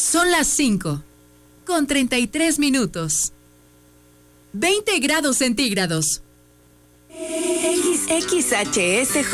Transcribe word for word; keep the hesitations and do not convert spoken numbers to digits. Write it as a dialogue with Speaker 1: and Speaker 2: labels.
Speaker 1: Son las cinco, con treinta y tres minutos. veinte grados centígrados.
Speaker 2: X X H S